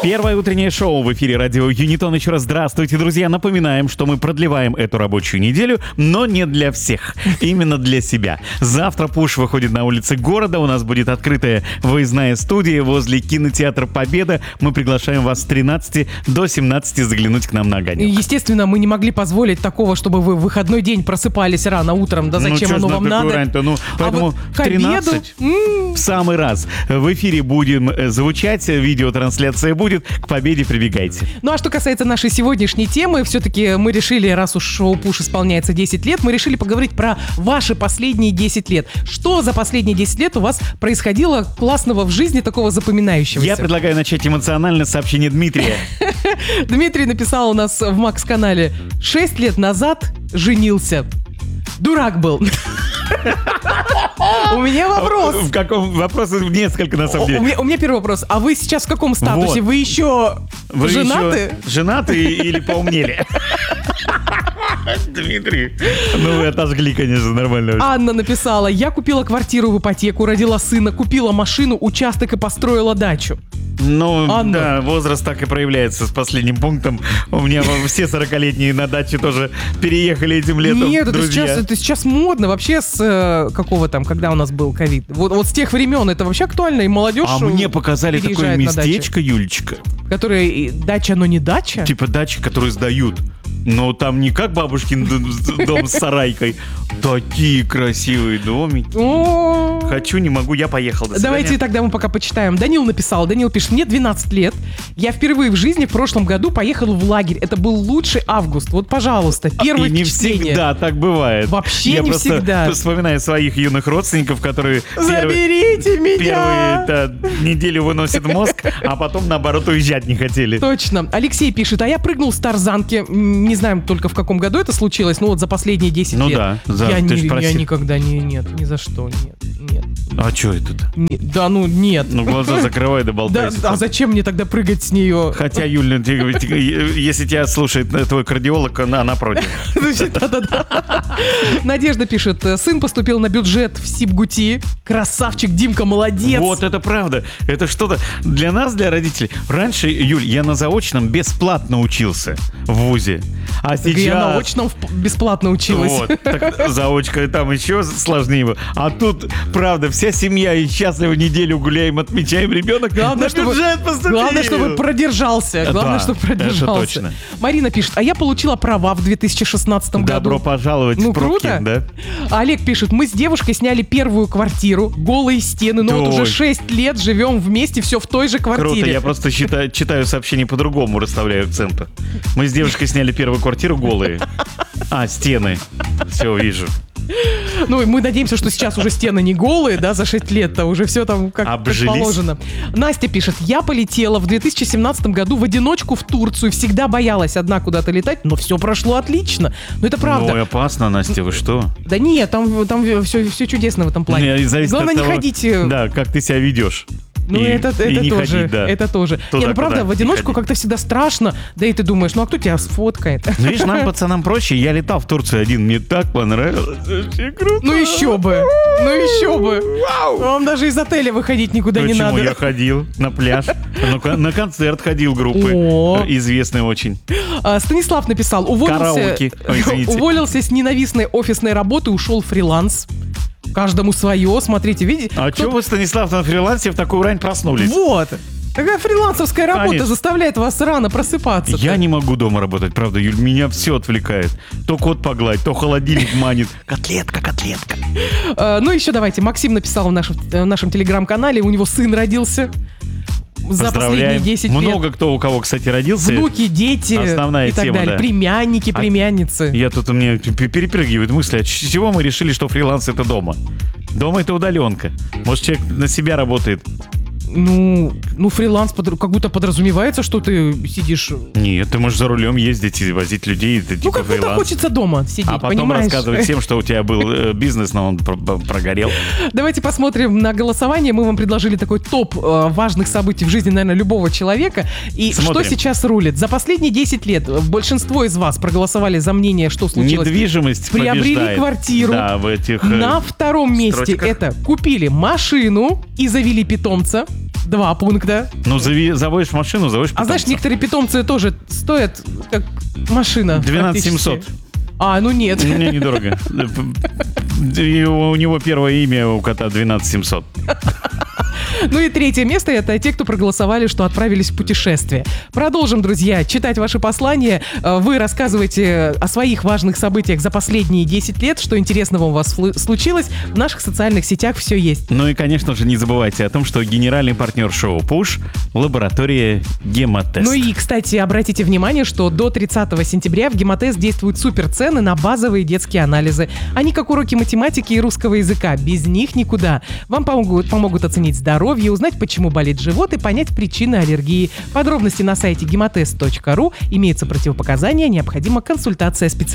Первое утреннее шоу в эфире радио Юнитон. Еще раз здравствуйте, друзья. Напоминаем, что мы продлеваем эту рабочую неделю, но не для всех, именно для себя. Завтра Пуш выходит на улицы города. У нас будет открытая выездная студия возле кинотеатра «Победа». Мы приглашаем вас с 13 до 17 заглянуть к нам на огонек. Естественно, мы не могли позволить такого, чтобы вы в выходной день просыпались рано утром. Да зачем оно вам надо? Поэтому в 13 в самый раз в эфире будем звучать, видеотрансляция будет. К победе прибегайте. Ну а что касается нашей сегодняшней темы, все-таки мы решили, раз уж шоу Пуш исполняется 10 лет, мы решили поговорить про ваши последние 10 лет. Что за последние 10 лет у вас происходило классного в жизни, такого запоминающегося? Я предлагаю начать эмоционально с сообщения Дмитрия. Дмитрий написал у нас в Макс-канале: 6 лет назад женился. Дурак был. У меня вопрос. В каком? Вопросов несколько, на самом деле. У меня первый вопрос. А вы сейчас в каком статусе? Вы еще женаты? Женаты или поумнели? Дмитрий, ну вы отожгли, конечно, нормально. Анна написала: я купила квартиру в ипотеку, родила сына, купила машину, участок и построила дачу. Ну, Анна. Да, возраст так и проявляется с последним пунктом. У меня все 40-летние на даче тоже переехали этим летом. Нет, друзья. это сейчас модно. Вообще с какого там, когда у нас был ковид? Вот с тех времен это вообще актуально, и молодежь мне показали такое местечко, Юлечка. Которое дача, но не дача? Типа дача, которую сдают. Но там не как бабушкин дом с сарайкой. Такие красивые домики. Хочу, не могу, я поехал. Давайте тогда мы пока почитаем. Данил написал. Данил пишет: мне 12 лет. Я впервые в жизни в прошлом году поехал в лагерь. Это был лучший август. Вот, пожалуйста, первое впечатление. Не всегда так бывает. Вообще не всегда. Я просто вспоминаю своих юных родственников, которые заберите меня! Первые неделю выносят мозг, а потом, наоборот, уезжать не хотели. Точно. Алексей пишет: а я прыгнул с тарзанки. Не знаем только в каком году это случилось, но вот за последние 10 лет. Ну да. Я никогда нет, ни за что, нет. А что это-то? Да ну нет. Ну глаза закрывай да болтайся. Да, а зачем мне тогда прыгать с нее? Хотя, Юль, если тебя слушает твой кардиолог, она против. Да. Надежда пишет: сын поступил на бюджет в Сибгути. Красавчик, Димка, молодец. Вот это правда. Это что-то для нас, для родителей. Раньше, Юль, я на заочном бесплатно учился в вузе. А сейчас... Я на очном бесплатно училась. Вот, так заочка там еще сложнее было. А тут, правда, вся семья и счастливо неделю гуляем, отмечаем, ребенок главное, на бюджет поступил. Главное, чтобы продержался. Это точно. Марина пишет: а я получила права в 2016 году. Добро пожаловать в Прокин, да? Олег пишет: мы с девушкой сняли первую квартиру, голые стены, но вот уже 6 лет живем вместе, все в той же квартире. Круто, я просто читаю сообщения по-другому, расставляю акценты. Мы с девушкой сняли первую квартиру голые. Стены. Все, вижу. Ну, и мы надеемся, что сейчас уже стены не голые, да, за 6 лет-то уже все там как положено. Настя пишет: я полетела в 2017 году в одиночку в Турцию, всегда боялась одна куда-то летать, но все прошло отлично. Но это правда. Ну, опасно, Настя, вы что? Да нет, там все чудесно в этом плане. Главное, не ходите. Да, как ты себя ведешь. Ну, это тоже. Туда, правда, в одиночку как-то всегда страшно. Да и ты думаешь, ну а кто тебя сфоткает? Ну, видишь, нам, пацанам, проще. Я летал в Турцию один, мне так понравилось. Вообще круто. Ну еще бы. Вам даже из отеля выходить никуда не надо. Почему? Я ходил на пляж. На концерт ходил группы. Известный очень. Станислав написал: уволился с ненавистной офисной работы, ушел в фриланс. Каждому свое, смотрите, видите. А что вы, Станислав, на фрилансе в такую рань проснулись? Вот. Такая фрилансовская работа заставляет вас рано просыпаться. Я не могу дома работать, правда, Юль, меня все отвлекает. То кот погладь, то холодильник манит. Котлетка. Ну еще давайте, Максим написал в нашем телеграм-канале, у него сын родился. За последние 10 лет. Много кто у кого, кстати, родился. Внуки, дети основная и так тема, далее. Да. Племянники, племянницы. Я тут у меня перепрыгивает мысли, от чего мы решили, что фриланс это дома? Дома это удаленка. Может, человек на себя работает. Ну, фриланс как будто подразумевается, что ты сидишь... Нет, ты можешь за рулем ездить и возить людей. Это типа как будто хочется дома сидеть, а потом понимаешь? рассказывать всем, что у тебя был бизнес, но он прогорел. Давайте посмотрим на голосование. Мы вам предложили такой топ важных событий в жизни, наверное, любого человека. И смотрим. Что сейчас рулит? За последние 10 лет большинство из вас проголосовали за мнение, что случилось. Недвижимость приобрели побеждает. Квартиру. Да, в этих на втором месте строчках. это купили машину и завели питомца. 2 пункта. Ну, заводишь машину, заводишь питомца. А знаешь, некоторые питомцы тоже стоят как машина. 12 700. Ну нет. Не, недорого. У него первое имя у кота 12 700. Ну и третье место — это те, кто проголосовали, что отправились в путешествие. Продолжим, друзья, читать ваши послания. Вы рассказывайте о своих важных событиях за последние 10 лет, что интересного у вас случилось. В наших социальных сетях все есть. Ну и, конечно же, не забывайте о том, что генеральный партнер шоу «Пуш» — лаборатория «Гемотест». Ну и, кстати, обратите внимание, что до 30 сентября в «Гемотест» действуют суперцены на базовые детские анализы. Они как уроки математики и русского языка. Без них никуда. Вам помогут оценить здоровье, узнать, почему болит живот, и понять причины аллергии. Подробности на сайте gematest.ru. Имеются противопоказания, необходима консультация специалиста.